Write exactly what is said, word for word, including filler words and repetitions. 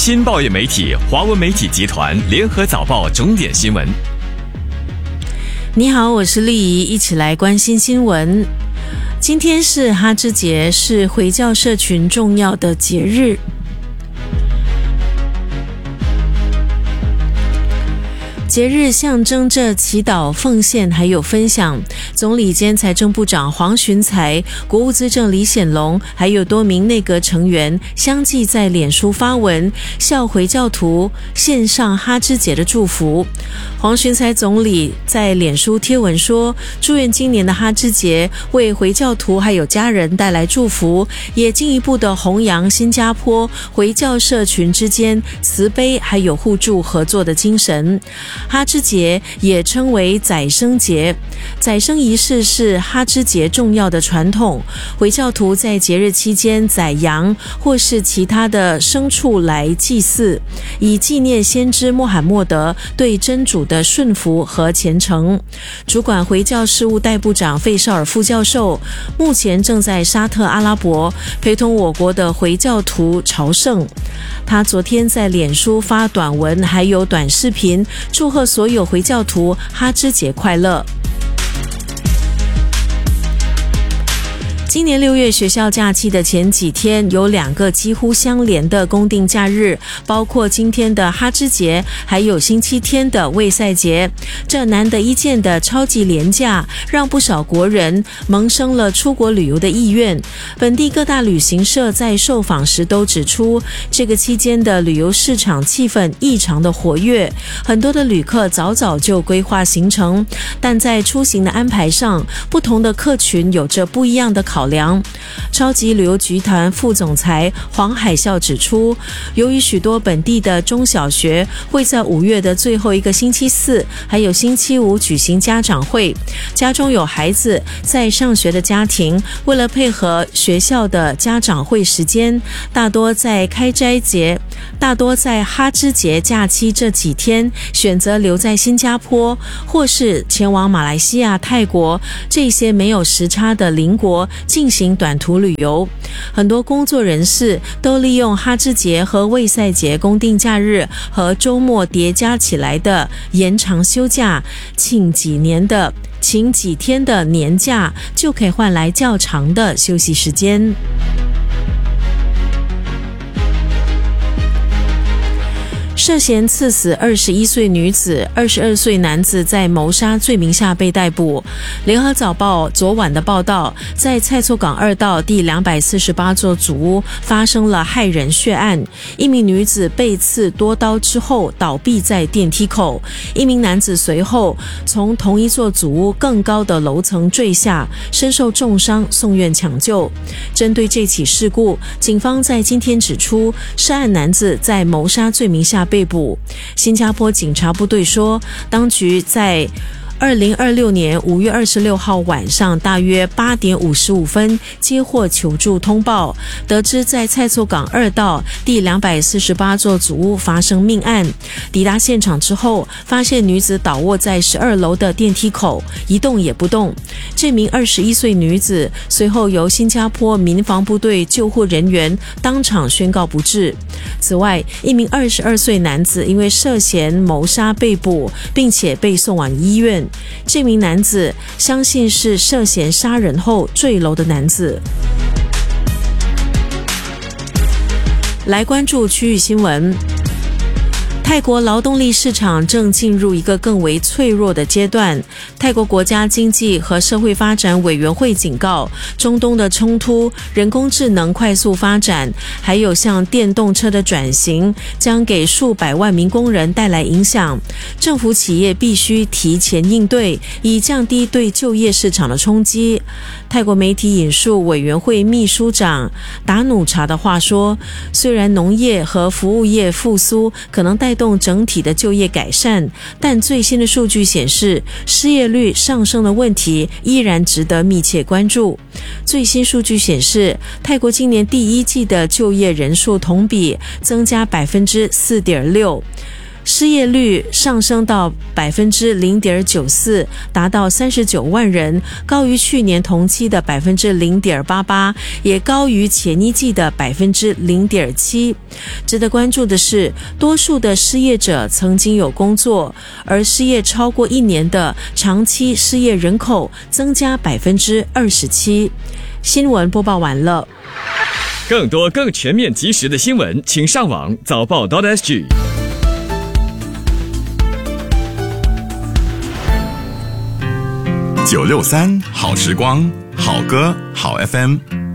新报业媒体华文媒体集团联合早报重点新闻。 你好，我是丽仪，一起来关心新闻。今天是哈芝节，是回教社群重要的节日。节日象征着祈祷、奉献还有分享。总理兼财政部长黄循财、国务资政李显龙还有多名内阁成员相继在脸书发文，向回教徒献上哈芝节的祝福。黄循财总理在脸书贴文说，祝愿今年的哈芝节为回教徒还有家人带来祝福，也进一步的弘扬新加坡回教社群之间慈悲还有互助合作的精神。哈芝节也称为宰牲节，宰牲仪式是哈芝节重要的传统。回教徒在节日期间宰羊或是其他的牲畜来祭祀，以纪念先知穆罕默德对真主的顺服和虔诚。主管回教事务代部长费绍尔副教授目前正在沙特阿拉伯陪同我国的回教徒朝圣。他昨天在脸书发短文还有短视频，祝贺所有回教徒哈芝节快乐。今年六月学校假期的前几天，有两个几乎相连的公定假日，包括今天的哈芝节，还有星期天的卫赛节。这难得一见的超级连假，让不少国人萌生了出国旅游的意愿。本地各大旅行社在受访时都指出，这个期间的旅游市场气氛异常的活跃，很多的旅客早早就规划行程，但在出行的安排上，不同的客群有着不一样的考量。超级旅游集团副总裁黄海啸指出，由于许多本地的中小学会在五月的最后一个星期四还有星期五举行家长会，家中有孩子在上学的家庭为了配合学校的家长会时间，大多在开斋节大多在哈芝节假期这几天选择留在新加坡，或是前往马来西亚、泰国这些没有时差的邻国进行短途旅游。很多工作人士都利用哈芝节和卫赛节公定假日和周末叠加起来的延长休假，请几年的请几天的年假，就可以换来较长的休息时间。涉嫌刺死二十一岁女子、二十二岁男子在谋杀罪名下被逮捕。联合早报昨晚的报道，在蔡厝港二道第两百四十八座祖屋发生了骇人血案，一名女子被刺多刀之后倒闭在电梯口，一名男子随后从同一座祖屋更高的楼层坠下，身受重伤送院抢救。针对这起事故，警方在今天指出，涉案男子在谋杀罪名下被捕。新加坡警察部队说，当局在二零二六年五月二十六号晚上大约八点五十五分接获求助通报，得知在蔡厝港二道第两百四十八座祖屋发生命案。抵达现场之后，发现女子倒卧在十二楼的电梯口，一动也不动。这名二十一岁女子随后由新加坡民防部队救护人员当场宣告不治。此外，一名二十二岁男子因为涉嫌谋杀被捕，并且被送往医院。这名男子相信是涉嫌杀人后坠楼的男子。来关注区域新闻。泰国劳动力市场正进入一个更为脆弱的阶段。泰国国家经济和社会发展委员会警告，中东的冲突、人工智能快速发展，还有像电动车的转型，将给数百万名工人带来影响。政府企业必须提前应对，以降低对就业市场的冲击。泰国媒体引述委员会秘书长达努查的话说，虽然农业和服务业复苏可能带动整体的就业改善，但最新的数据显示，失业率上升的问题依然值得密切关注。最新数据显示，泰国今年第一季的就业人数同比增加 百分之四点六。 失业率上升到百分之零点九四，达到三十九万人，高于去年同期的百分之零点八八，也高于前一季的百分之零点七。值得关注的是，多数的失业者曾经有工作，而失业超过一年的长期失业人口增加百分之二十七。新闻播报完了。 更多更全面及时的新闻，请上网早报 .sg。 九六三好时光，好歌好 F M。